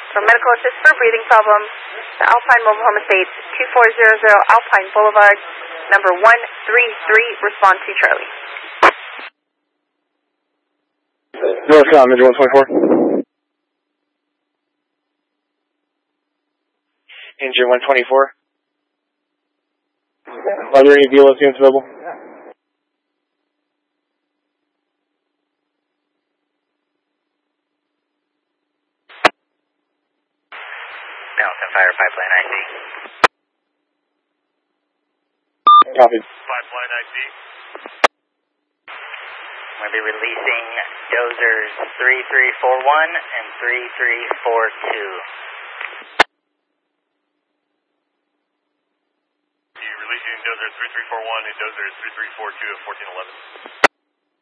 So medical assist for breathing problem. The Alpine Mobile Home Estates, 2400 Alpine Boulevard, number 133, respond to Charlie. Northcom, Midge 124. Engine 124. Are there any VLS units available? Mountain Fire Pipeline IC. Copy. Pipeline IC. We'll be releasing dozers 3341 and 3342. Releasing dozer 3341 and dozer 3342 at 1411.